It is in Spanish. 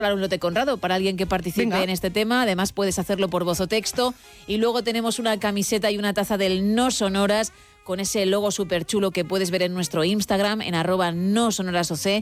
un lote Conrado para alguien que participe en este tema. Además puedes hacerlo por voz o texto. Y luego tenemos una camiseta y una taza del No Sonoras con ese logo súper chulo que puedes ver en nuestro Instagram, en @nosonorasoc.